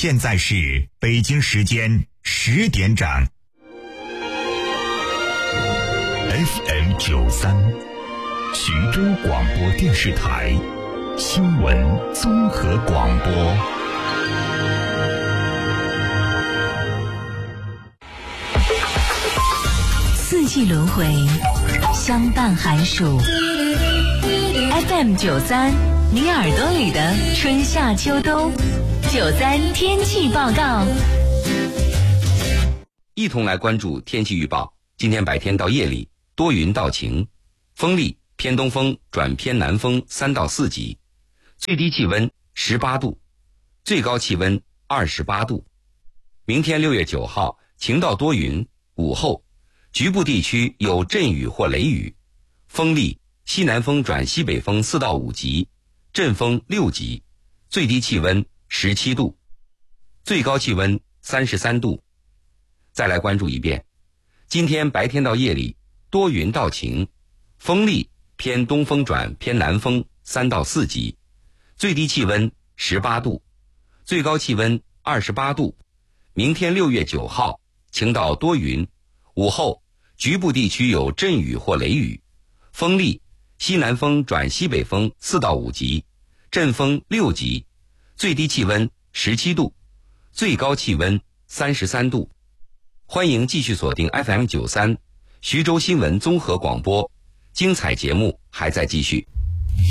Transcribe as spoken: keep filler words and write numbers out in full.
现在是北京时间十点整。F M 九三，徐州广播电视台新闻综合广播。 四季轮回，相伴寒暑。F M 九三，你耳朵里的春夏秋冬。九三天气报告， 一同来关注天气预报。今天白天到夜里多云到晴，风力偏东风转偏南风三到四级，最低气温十八度，最高气温二十八度。明天六月九号晴到多云，午后局部地区有阵雨或雷雨，风力西南风转西北风四到五级，阵风六级，最低气温十七度，最高气温三十三度。再来关注一遍，今天白天到夜里多云到晴，风力偏东风转偏南风三到四级，最低气温十八度，最高气温二十八度。明天六月九号晴到多云，午后局部地区有阵雨或雷雨，风力西南风转西北风四到五级，阵风六级，最低气温十七度，最高气温三十三度。欢迎继续锁定 F M 九三徐州新闻综合广播，精彩节目还在继续。